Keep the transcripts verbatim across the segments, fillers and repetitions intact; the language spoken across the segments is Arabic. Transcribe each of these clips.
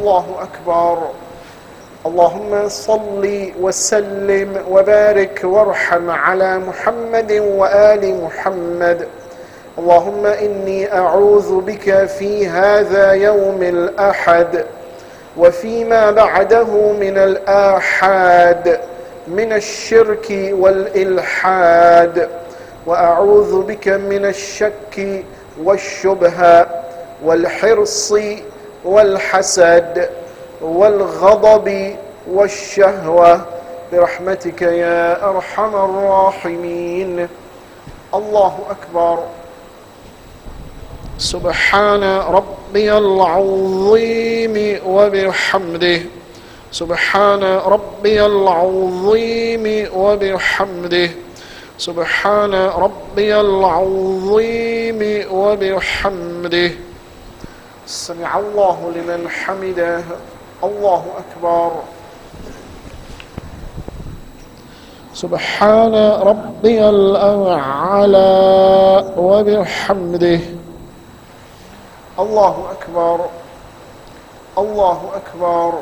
الله أكبر. اللهم صل وسلم وبارك وارحم على محمد وآل محمد. اللهم إني أعوذ بك في هذا يوم الأحد وفيما بعده من الآحاد من الشرك والإلحاد، وأعوذ بك من الشك والشبهة والحرص والحسد والغضب والشهوة برحمتك يا أرحم الراحمين. الله أكبر. سبحان ربي العظيم وبحمده. سبحان ربي العظيم وبحمده. سبحان ربي العظيم وبحمده. سمع الله لمن حمده. الله أكبر. سبحان ربي الأعلى وبحمده. الله أكبر. الله أكبر.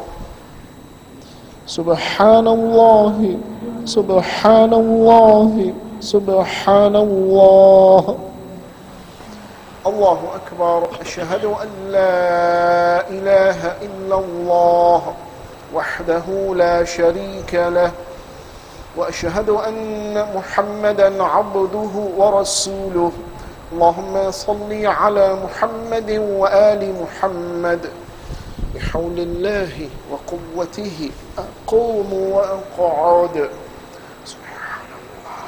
سبحان الله سبحان الله سبحان الله. الله أكبر. أشهد أن لا إله إلا الله وحده لا شريك له، وأشهد أن محمدا عبده ورسوله. اللهم صل على محمد وآل محمد. بحول الله وقوته أقوم وأقعد.